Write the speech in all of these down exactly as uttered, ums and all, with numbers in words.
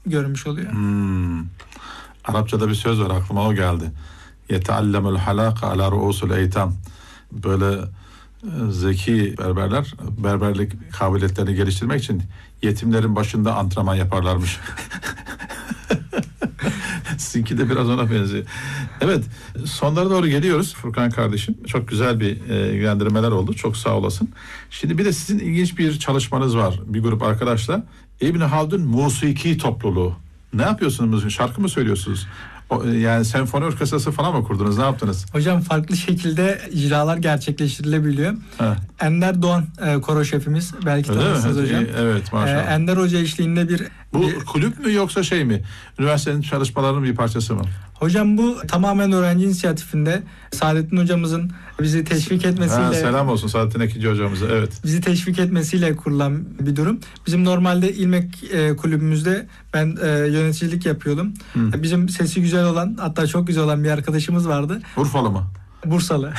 görmüş oluyor. Hmm. Arapçada bir söz var, aklıma o geldi. Yeteallemul halaka ala ruusul eytam. Böyle zeki berberler berberlik kabiliyetlerini geliştirmek için yetimlerin başında antrenman yaparlarmış. Sizinki de biraz ona benziyor. Evet, sonlara doğru geliyoruz Furkan kardeşim. Çok güzel bir e, ilgilendirmeler oldu. Çok sağ olasın. Şimdi bir de sizin ilginç bir çalışmanız var. Bir grup arkadaşla. İbn Haldun Musiki Topluluğu. Ne yapıyorsunuz? Şarkı mı söylüyorsunuz? O, yani senfoni orkestrası falan mı kurdunuz? Ne yaptınız? Hocam farklı şekilde icralar gerçekleştirilebiliyor. Ha. Ender Doğan e, koro şefimiz. Belki tanırsınız hocam. Evet, maşallah. E, Ender Hoca eşliğinde bir... Bu bir, kulüp mü yoksa şey mi? Üniversitenin çalışmalarının bir parçası mı? Hocam bu tamamen öğrenci inisiyatifinde Saadettin hocamızın bizi teşvik etmesiyle... Ha, selam olsun Saadettin Ekinci hocamıza, evet. Bizi teşvik etmesiyle kurulan bir durum. Bizim normalde İlmek e, kulübümüzde ben e, yöneticilik yapıyordum. Hı. Bizim sesi güzel olan, hatta çok güzel olan bir arkadaşımız vardı. Urfalı mı? Bursalı.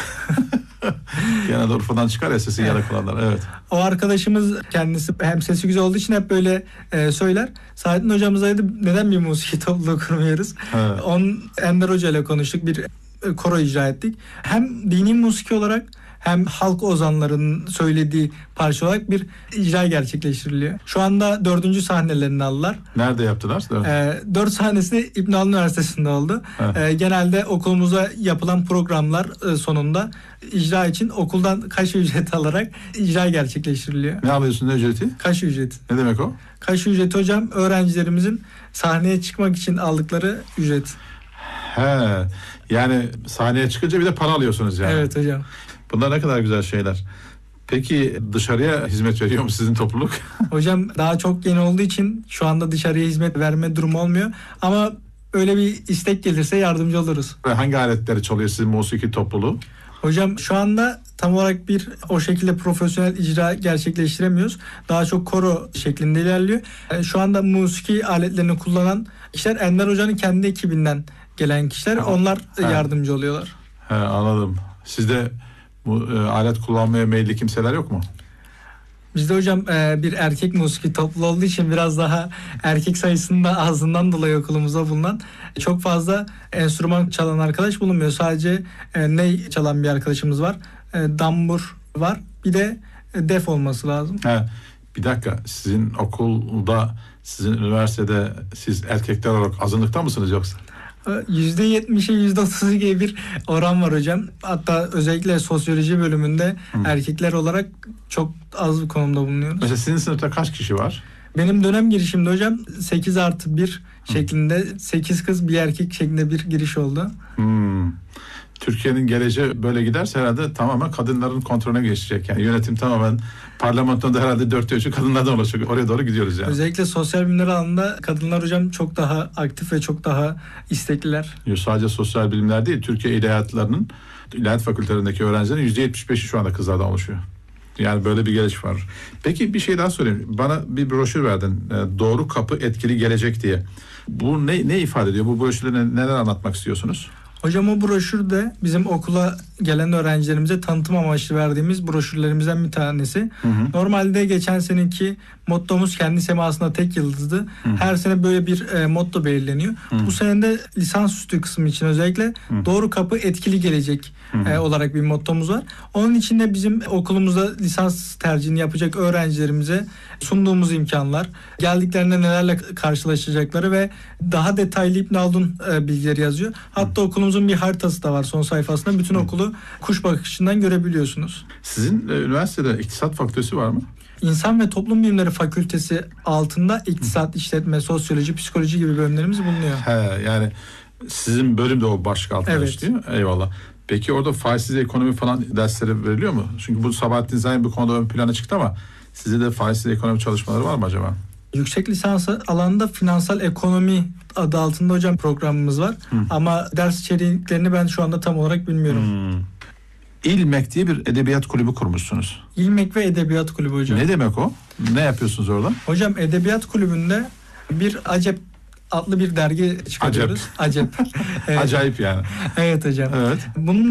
Genelde Urfa'dan çıkar ya sesi yarak olanlar, evet. O arkadaşımız kendisi hem sesi güzel olduğu için hep böyle e, söyler. Saadettin hocamıza dedi, neden bir musiki topluluğu kurmuyoruz? Evet. Onun Ender Hoca ile konuştuk, bir e, koro icra ettik. Hem dini musiki olarak hem halk ozanlarının söylediği parça olarak bir icra gerçekleştiriliyor. Şu anda dördüncü sahnelerini aldılar. Nerede yaptılar? Dört, ee, dört sahnesi İbn Haldun Üniversitesi'nde oldu. Ee, genelde okulumuza yapılan programlar e, sonunda icra için okuldan kaş ücreti alarak icra gerçekleştiriliyor. Ne alıyorsun, ne ücreti? Kaş ücreti. Ne demek o? Kaş ücreti hocam öğrencilerimizin sahneye çıkmak için aldıkları ücret. He, yani sahneye çıkınca bir de para alıyorsunuz yani. Evet hocam. Bunlar ne kadar güzel şeyler. Peki dışarıya hizmet veriyor mu sizin topluluk? Hocam daha çok yeni olduğu için şu anda dışarıya hizmet verme durumu olmuyor. Ama öyle bir istek gelirse yardımcı oluruz. Hangi aletleri çalıyor sizin musiki topluluğu? Hocam şu anda tam olarak bir o şekilde profesyonel icra gerçekleştiremiyoruz. Daha çok koro şeklinde ilerliyor. Yani şu anda musiki aletlerini kullanan kişiler Ender Hoca'nın kendi ekibinden gelen kişiler. Ha. Onlar He. yardımcı oluyorlar. He, anladım. Sizde bu e, alet kullanmaya meyilli kimseler yok mu? Bizde hocam e, bir erkek musiki topluluğu olduğu için biraz daha erkek sayısının da azından dolayı okulumuzda bulunan çok fazla enstrüman çalan arkadaş bulunmuyor. Sadece e, ney çalan bir arkadaşımız var. E, dambur var. Bir de e, def olması lazım. He, bir dakika, sizin okulda, sizin üniversitede siz erkekler olarak azınlıkta mısınız yoksa? yüzde yetmişe yüzde otuzu gibi bir oran var hocam. Hatta özellikle sosyoloji bölümünde Hı. erkekler olarak çok az bir konumda bulunuyoruz. Mesela sizin sınıfta kaç kişi var? Benim dönem girişimde hocam sekiz artı bir şeklinde, sekiz kız bir erkek şeklinde bir giriş oldu. Hmm. Türkiye'nin geleceği böyle giderse herhalde tamamen kadınların kontrolüne geçecek. Yani yönetim tamamen, parlamentoda herhalde dörtte üçü kadınlardan olacak. Oraya doğru gidiyoruz yani. Özellikle sosyal bilimler alanında kadınlar hocam çok daha aktif ve çok daha istekliler. Yok, sadece sosyal bilimler değil, Türkiye ilahiyatlarının, ilahiyat fakültelerindeki öğrencilerin yüzde yetmiş beşi şu anda kızlardan oluşuyor. Yani böyle bir geliş var. Peki bir şey daha sorayım. Bana bir broşür verdin. Doğru Kapı Etkili Gelecek diye. Bu ne, ne ifade ediyor? Bu broşürde neler anlatmak istiyorsunuz? Hocam o broşürde bizim okula gelen öğrencilerimize tanıtım amaçlı verdiğimiz broşürlerimizden bir tanesi. Hı hı. Normalde geçen seneki mottomuz kendi semasında tek yıldızdı. Hı hı. Her sene böyle bir e, motto belirleniyor. Hı hı. Bu sene de lisansüstü kısmı için özellikle hı hı. Doğru Kapı Etkili Gelecek hı hı. E, olarak bir mottomuz var. Onun için de bizim okulumuzda lisans tercihini yapacak öğrencilerimize sunduğumuz imkanlar, geldiklerinde nelerle karşılaşacakları ve daha detaylı İbn Haldun e, bilgileri yazıyor. Hatta hı. okulumuzun bir haritası da var son sayfasında. Bütün hı. okulu kuş bakışından görebiliyorsunuz. Sizin e, üniversitede iktisat fakültesi var mı? İnsan ve Toplum Bilimleri Fakültesi altında iktisat, işletme, sosyoloji, psikoloji gibi bölümlerimiz bulunuyor. He, yani sizin bölüm de o başlık altında evet. işliyor. Eyvallah. Peki orada faizsiz ekonomi falan dersleri veriliyor mu? Çünkü bu Sabahattin Zaim bu konuda ön plana çıktı ama sizde de faizsiz ekonomi çalışmaları var mı acaba? Yüksek lisans alanında finansal ekonomi adı altında hocam programımız var. Hı. Ama ders içeriklerini ben şu anda tam olarak bilmiyorum. Hmm. İlmek diye bir edebiyat kulübü kurmuşsunuz. İlmek ve Edebiyat Kulübü hocam. Ne demek o? Ne yapıyorsunuz orada? Hocam Edebiyat Kulübü'nde bir Acep adlı bir dergi çıkarıyoruz. Acep. Acep. Evet. Acayip yani. Evet hocam. Evet. Bununla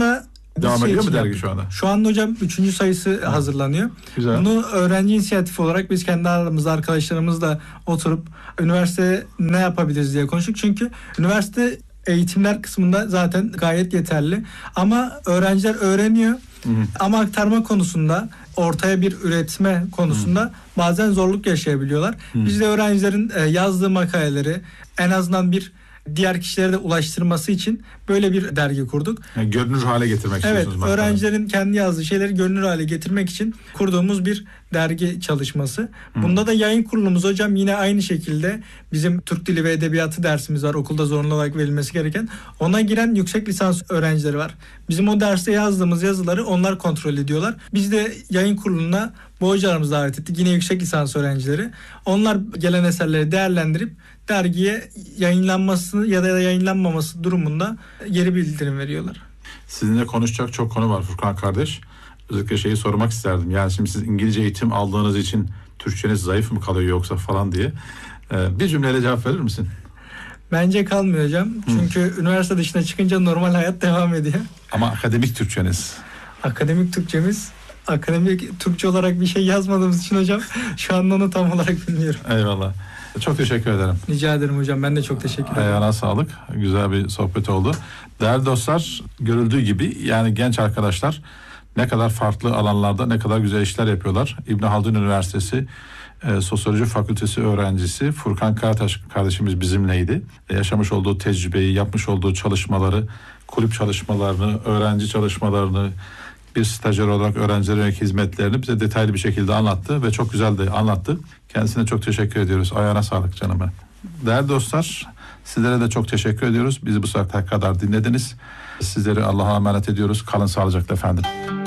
Devam şey ediyor mu için dergi yaptık. şu anda? Şu anda hocam üçüncü sayısı hazırlanıyor. Güzel. Bunu öğrenci inisiyatifi olarak biz kendi aramızda arkadaşlarımızla oturup üniversite ne yapabiliriz diye konuştuk. Çünkü üniversite eğitimler kısmında zaten gayet yeterli. Ama öğrenciler öğreniyor. Hı hı. Ama aktarma konusunda, ortaya bir üretme konusunda hı. bazen zorluk yaşayabiliyorlar. Hı. Biz de öğrencilerin yazdığı makaleleri en azından bir diğer kişilere de ulaştırması için böyle bir dergi kurduk. Yani görünür hale getirmek evet, istiyorsunuz. Evet, öğrencilerin kendi yazdığı şeyleri görünür hale getirmek için kurduğumuz bir dergi çalışması. Hmm. Bunda da yayın kurulumuz hocam yine aynı şekilde bizim Türk Dili ve Edebiyatı dersimiz var. Okulda zorunlu olarak verilmesi gereken. Ona giren yüksek lisans öğrencileri var. Bizim o derste yazdığımız yazıları onlar kontrol ediyorlar. Biz de yayın kuruluna bu hocalarımızı davet ettik. Yine yüksek lisans öğrencileri. Onlar gelen eserleri değerlendirip dergiye yayınlanması ya da yayınlanmaması durumunda geri bildirim veriyorlar. Sizinle konuşacak çok konu var Furkan kardeş. Özellikle şeyi sormak isterdim. Yani şimdi siz İngilizce eğitim aldığınız için Türkçeniz zayıf mı kalıyor yoksa falan diye. Ee, bir cümleyle cevap verir misin? Bence kalmıyor hocam. Çünkü Hı. üniversite dışına çıkınca normal hayat devam ediyor. Ama akademik Türkçeniz? Akademik Türkçemiz, akademik Türkçe olarak bir şey yazmadığımız için hocam şu anda onu tam olarak bilmiyorum. Eyvallah. Çok teşekkür ederim. Rica ederim hocam. Ben de çok teşekkür ederim. Ayağına sağlık. Güzel bir sohbet oldu. Değerli dostlar, görüldüğü gibi yani genç arkadaşlar ne kadar farklı alanlarda ne kadar güzel işler yapıyorlar. İbn Haldun Üniversitesi e, Sosyoloji Fakültesi öğrencisi Furkan Karataş kardeşimiz bizimleydi. E, yaşamış olduğu tecrübeyi, yapmış olduğu çalışmaları, kulüp çalışmalarını, öğrenci çalışmalarını, bir stajyer olarak öğrencilere yönelik hizmetlerini bize detaylı bir şekilde anlattı ve çok güzel de anlattı. Kendisine çok teşekkür ediyoruz. Ayağına sağlık canım benim. Değerli dostlar, sizlere de çok teşekkür ediyoruz. Bizi bu saate kadar dinlediniz. Sizleri Allah'a emanet ediyoruz. Kalın sağlıcakla efendim.